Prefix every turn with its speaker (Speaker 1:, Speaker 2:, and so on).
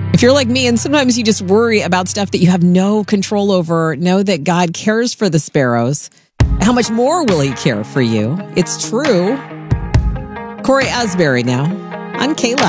Speaker 1: If you're like me and sometimes you just worry about stuff that you have no control over, know that God cares for the sparrows. How much more will he care for you? It's true. Corey Asbury now on K-Love.